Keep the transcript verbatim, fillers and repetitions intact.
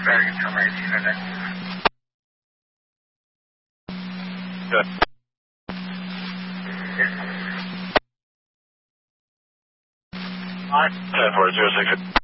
Dragon Tower eighteen and then. Good. Yes. ten four zero six.